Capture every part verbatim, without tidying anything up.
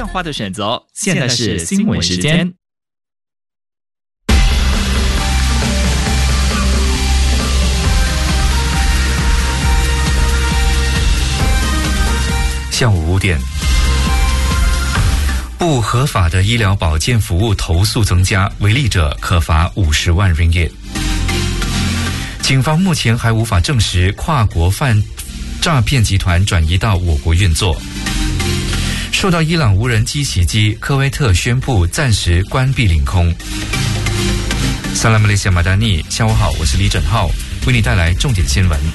化的选择。现在是新闻时间。 下午五点，不合法的医疗保健服务投诉增加，违例者可罚五十万 ringgit。警方目前还无法证实跨国犯诈骗集团转移到我国运作。受到伊朗无人机袭击，科威特宣布暂时关闭领空。萨拉马雷西亚马达尼，下午好，我是李正浩，为你带来重点新闻。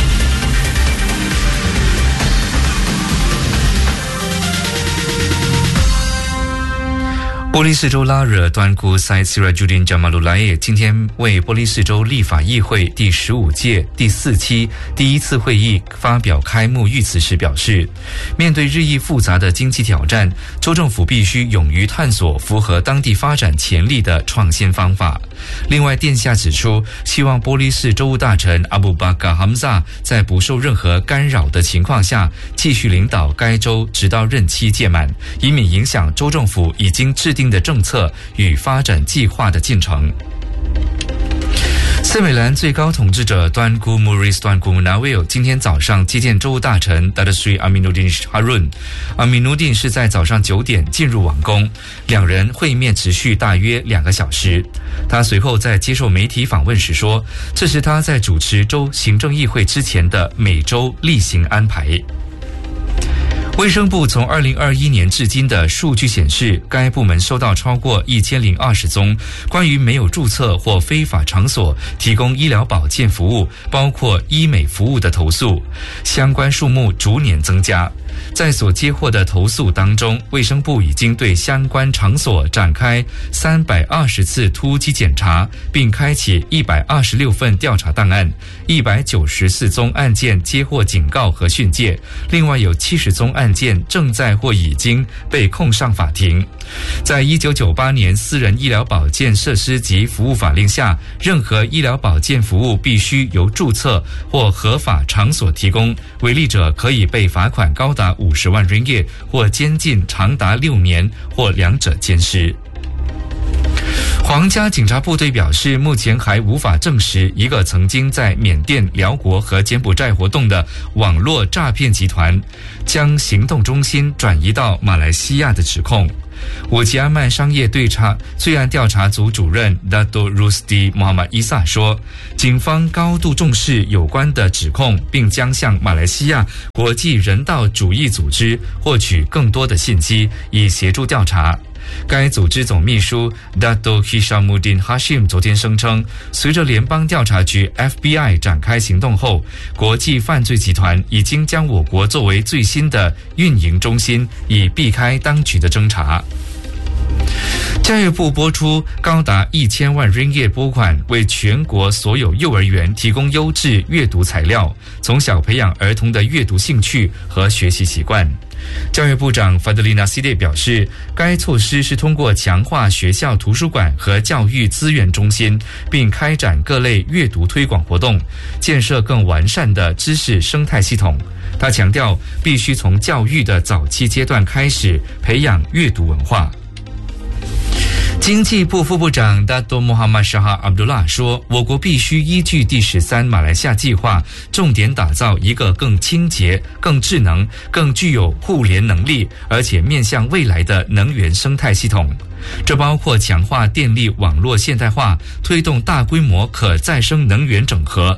波利士州拉惹端姑塞西拉朱丁加马鲁莱耶今天为波利士州立法议会第十五届第四期第一次会议发表开幕预词时表示，面对日益复杂的经济挑战，州政府必须勇于探索符合当地发展潜力的创新方法。另外，殿下指出，希望波利士州务大臣阿布巴卡哈姆萨在不受任何干扰的情况下，继续领导该州直到任期届满，以免影响州政府已经制定的政策与发展计划的进程。斯美兰最高统治者端姑 Muris Tuanku Munawir 今天早上接见州务大臣 Datuk Seri Aminuddin Harun。 Aminuddin 是在早上九点进入王宫，两人会面持续大约两个小时。他随后在接受媒体访问时说，这是他在主持州行政议会之前的每周例行安排。卫生部从二零二一年至今的数据显示，该部门收到超过一千零二十宗关于没有注册或非法场所提供医疗保健服务，包括医美服务的投诉，相关数目逐年增加。在所接获的投诉当中，卫生部已经对相关场所展开三百二十次突击检查，并开启一百二十六份调查档案，一百九十四宗案件接获警告和训诫，另外有七十宗案件正在或已经被控上法庭。在一九九八年私人医疗保健设施及服务法令下，任何医疗保健服务必须由注册或合法场所提供，违例者可以被罚款高达五十万 ringgit 或监禁长达六年或两者兼施。皇家警察部队表示，目前还无法证实一个曾经在缅甸、辽国和柬埔寨活动的网络诈骗集团将行动中心转移到马来西亚的指控。五吉阿曼商业对查罪案调查组主任 Dato Rusdi Muhammad Isa 说，警方高度重视有关的指控，并将向马来西亚国际人道主义组织获取更多的信息，以协助调查。该组织总秘书 Dato Hishamuddin Hashim 昨天声称，随着联邦调查局 F B I 展开行动后，国际犯罪集团已经将我国作为最新的运营中心，以避开当局的侦查。教育部拨出高达一千万 ringgit 拨款，为全国所有幼儿园提供优质阅读材料，从小培养儿童的阅读兴趣和学习习惯。教育部长 Fadlina Siddiq 表示，该措施是通过强化学校图书馆和教育资源中心，并开展各类阅读推广活动，建设更完善的知识生态系统。他强调，必须从教育的早期阶段开始培养阅读文化。经济部副部长 Dato Muhammad Shah Abdullah 说，我国必须依据第十三马来西亚计划，重点打造一个更清洁、更智能、更具有互联能力，而且面向未来的能源生态系统。这包括强化电力网络现代化，推动大规模可再生能源整合，